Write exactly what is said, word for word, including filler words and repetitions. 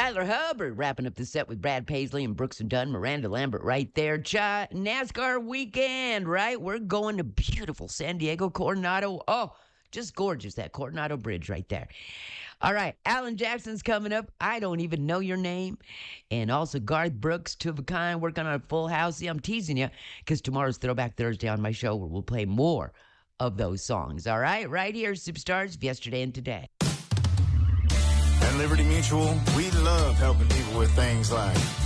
Tyler Hubbard wrapping up the set with Brad Paisley and Brooks and Dunn, Miranda Lambert right there. Cha- NASCAR weekend, right? We're going to beautiful San Diego, Coronado. Oh, just gorgeous, that Coronado Bridge right there. All right, Alan Jackson's coming up. I don't even know your name. And also Garth Brooks, Two of a Kind, working on a full house. See, I'm teasing you because tomorrow's Throwback Thursday on my show where we'll play more of those songs. All right, right here, Superstars of Yesterday and Today. At Liberty Mutual, we love helping people with things like